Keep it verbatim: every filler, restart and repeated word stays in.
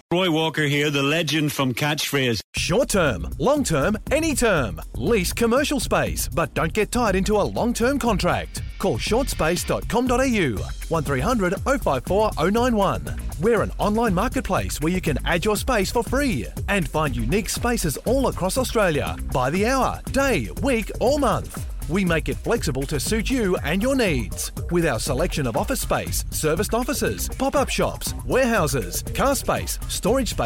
Roy Walker here, the legend from Catchphrase. Short term, long term, any term. Lease commercial space, but don't get tied into a long-term contract. Call short space dot com dot a u, one three hundred oh five four oh nine one. We're an online marketplace where you can add your space for free and find unique spaces all across Australia by the hour, day, week or month. We make it flexible to suit you and your needs. With our selection of office space, serviced offices, pop-up shops, warehouses, car space, storage space,